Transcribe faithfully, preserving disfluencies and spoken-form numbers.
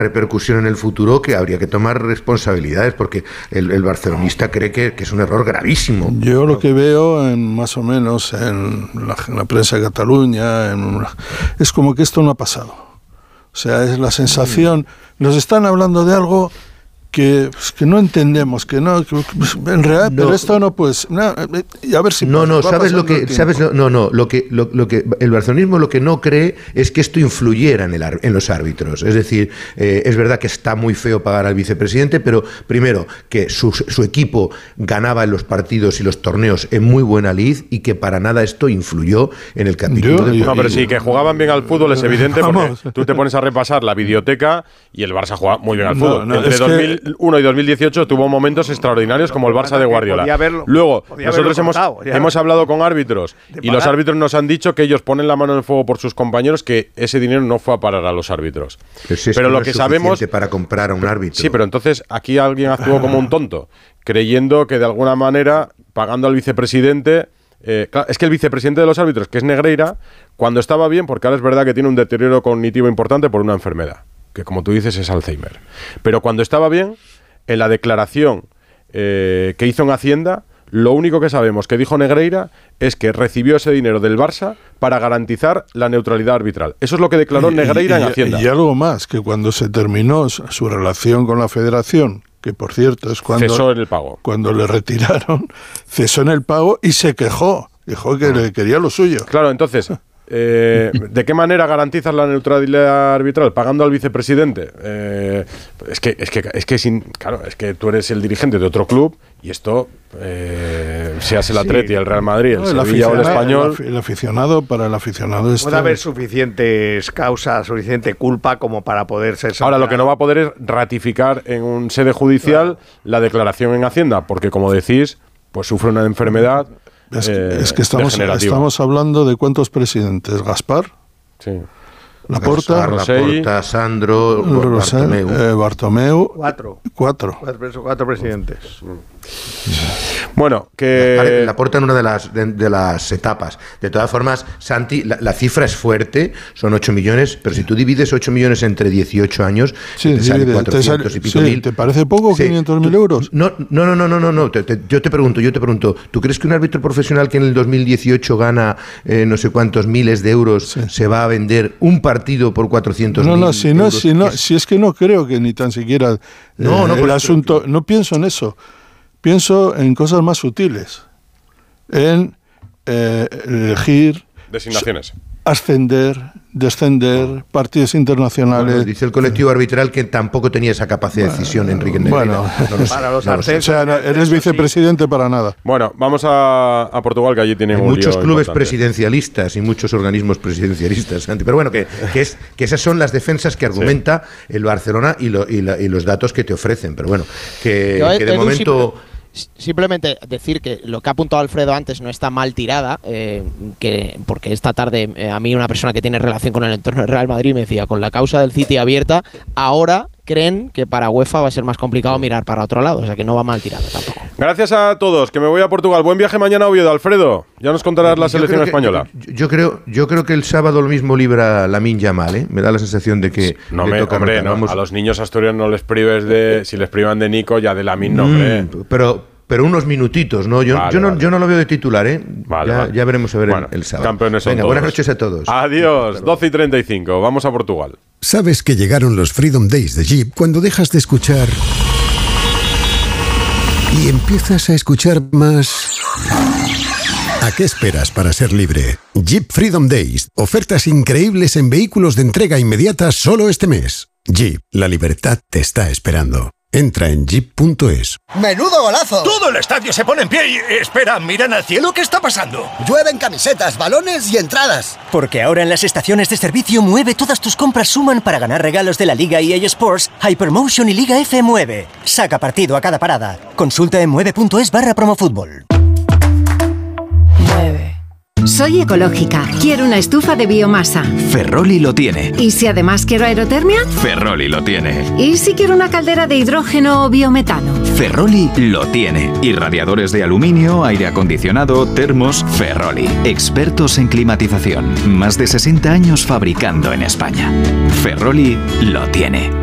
repercusión en el futuro que habría que tomar responsabilidades, porque el, el barcelonista cree que, que es un error gravísimo. Yo lo que veo en, más o menos en la, en la prensa de Cataluña en una, es como que esto no ha pasado. O sea, es la sensación, nos están hablando de algo que, pues, que no entendemos, que no, que, en realidad, no, pero esto no, pues, no, y a ver si no, no, sabes lo que, sabes, no, no, lo que, lo, lo que el barcelonismo lo que no cree es que esto influyera en el en los árbitros. Es decir, eh, es verdad que está muy feo pagar al vicepresidente, pero primero que su, su equipo ganaba en los partidos y los torneos en muy buena lid y que para nada esto influyó en el capítulo. Yo, de no, pero sí que jugaban bien al fútbol es evidente, porque tú te pones a repasar la videoteca y el Barça juega muy bien al fútbol. No, no, Entre dos mil uno y dos mil dieciocho tuvo momentos extraordinarios como el Barça de Guardiola. Haberlo, Luego, nosotros hemos, hemos hablado con árbitros y los árbitros nos han dicho que ellos ponen la mano en el fuego por sus compañeros, que ese dinero no fue a parar a los árbitros. Pero, si es pero que lo no que es sabemos para comprar a un árbitro. Sí, pero entonces aquí alguien actuó como un tonto, creyendo que de alguna manera, pagando al vicepresidente. Eh, claro, es que el vicepresidente de los árbitros, que es Negreira, cuando estaba bien, porque ahora es verdad que tiene un deterioro cognitivo importante por una enfermedad, que como tú dices es Alzheimer. Pero cuando estaba bien, en la declaración eh, que hizo en Hacienda, lo único que sabemos que dijo Negreira es que recibió ese dinero del Barça para garantizar la neutralidad arbitral. Eso es lo que declaró y, Negreira y, en Hacienda. Y algo más, que cuando se terminó su relación con la Federación, que por cierto es cuando cesó en el pago. Cuando le retiraron, cesó en el pago y se quejó. Dijo que le quería lo suyo. Claro, entonces, eh, ¿de qué manera garantizas la neutralidad arbitral? ¿Pagando al vicepresidente? Eh, es que, es que, es que sin, claro, es que tú eres el dirigente de otro club y esto, eh, seas el Atleti, sí, el Real Madrid, el, no, el Sevilla o el Español. El, el aficionado, para el aficionado está... Puede haber suficientes causas, suficiente culpa como para poder ser sancionado. Ahora, lo que no va a poder es ratificar en un sede judicial, claro, la declaración en Hacienda, porque como decís, pues sufre una enfermedad. Es que, eh, es que estamos, estamos hablando de cuántos presidentes. Gaspar, sí, Laporta, Laporta, Sandro, Bartomeu. Eh, Bartomeu. Cuatro. Cuatro. Cuatro, cuatro presidentes. Bueno, que... Laporta en una de las, de, de las etapas. De todas formas, Santi, la, la cifra es fuerte, son ocho millones, pero si tú divides ocho millones entre dieciocho años, sí, te sale cuatrocientos y pico sí, mil. ¿Te parece poco, sí, quinientos mil euros? No, no, no, no, no, no, no. Te, te, yo te pregunto, yo te pregunto, ¿tú crees que un árbitro profesional que en el dos mil dieciocho gana eh, no sé cuántos miles de euros, sí, se va a vender un partido por cuatrocientos mil no, no, si euros? No, si, no, si es que no creo que ni tan siquiera eh, no, no, el pues, asunto, no pienso en eso. Pienso en cosas más sutiles, en eh, elegir, designaciones, ascender, descender, partidos internacionales. Bueno, dice el colectivo arbitral que tampoco tenía esa capacidad de decisión, bueno, Enrique Negreira. Bueno, no, no, para los no, arces, o sea, no, eres vicepresidente para nada. Bueno, vamos a, a Portugal, que allí tienen Hay un muchos lío clubes importante. presidencialistas y muchos organismos presidencialistas, Santi. Pero bueno, que, que, es, que esas son las defensas que argumenta, sí, el Barcelona y, lo, y, la, y los datos que te ofrecen. Pero bueno, que, Yo, que de momento... Simplemente decir que lo que ha apuntado Alfredo antes no está mal tirada, eh, que porque esta tarde eh, a mí una persona que tiene relación con el entorno del Real Madrid me decía, con la causa del City abierta, ahora creen que para UEFA va a ser más complicado mirar para otro lado, o sea que no va mal tirada tampoco. Gracias a todos, que me voy a Portugal. Buen viaje mañana a Oviedo, Alfredo. Ya nos contarás la selección yo que, española. Yo, yo creo yo creo que el sábado lo mismo libra Lamine Yamal, ¿eh? Me da la sensación de que no le me, toca hombre, no, a los niños asturianos no les prives de, si les privan de Nico, ya de Lamine no, hombre. Mm, pero pero unos minutitos, ¿no? Yo, vale, yo, no, vale. yo no lo veo de titular, ¿eh? Vale, ya, vale. ya veremos a ver bueno, el sábado. Campeones son Venga, todos. buenas noches a todos. Adiós, doce y treinta y cinco. Vamos a Portugal. ¿Sabes que llegaron los Freedom Days de Jeep cuando dejas de escuchar y empiezas a escuchar más? ¿A qué esperas para ser libre? Jeep Freedom Days. Ofertas increíbles en vehículos de entrega inmediata solo este mes. Jeep, la libertad te está esperando. Entra en jeep punto es. ¡Menudo golazo! Todo el estadio se pone en pie y... Espera, miran al cielo, ¿qué está pasando? Llueven camisetas, balones y entradas. Porque ahora en las estaciones de servicio Mueve todas tus compras suman para ganar regalos de la Liga E A Sports, Hypermotion y Liga F Mueve. Saca partido a cada parada. Consulta en mueve punto es barra promofútbol. Mueve. Soy ecológica. Quiero una estufa de biomasa. Ferroli lo tiene. ¿Y si además quiero aerotermia? Ferroli lo tiene. ¿Y si quiero una caldera de hidrógeno o biometano? Ferroli lo tiene. Y radiadores de aluminio, aire acondicionado, termos, Ferroli. Expertos en climatización. Más de sesenta años fabricando en España. Ferroli lo tiene.